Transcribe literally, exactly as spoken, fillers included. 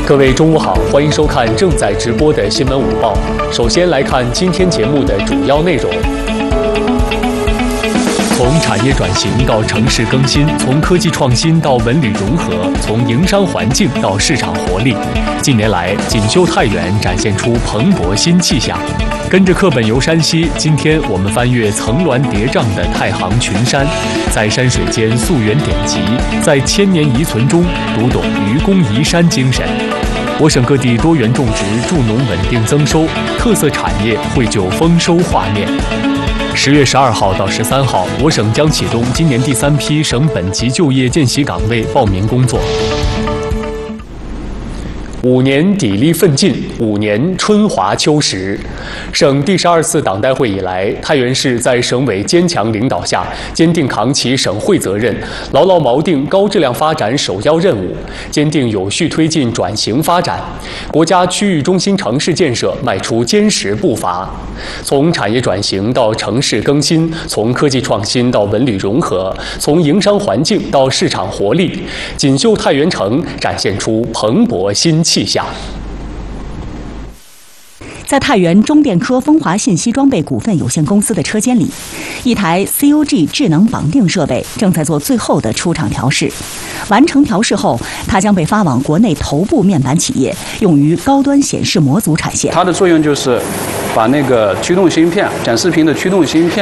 各位中午好，欢迎收看正在直播的新闻午报。首先来看今天节目的主要内容。从产业转型到城市更新，从科技创新到文旅融合，从营商环境到市场活力，近年来锦绣太原展现出蓬勃新气象。跟着课本游山西，今天我们翻越层峦叠嶂的太行群山，在山水间溯源典籍，在千年遗存中读懂愚公移山精神。我省各地多元种植助农稳定增收，特色产业绘就丰收画面。十月十二号到十三号，我省将启动今年第三批省本级就业见习岗位报名工作。五年砥砺奋进，五年春华秋实。省第十二次党代会以来，太原市在省委坚强领导下，坚定扛起省会责任，牢牢锚定高质量发展首要任务，坚定有序推进转型发展，国家区域中心城市建设迈出坚实步伐。从产业转型到城市更新，从科技创新到文旅融合，从营商环境到市场活力，锦绣太原城展现出蓬勃新气象。 在太原中电科风华信息装备股份有限公司的车间里，一台 C O G 智能绑定设备正在做最后的出厂调试。完成调试后，它将被发往国内头部面板企业，用于高端显示模组产线。 它的作用就是把那个驱动芯片、显示屏的驱动芯片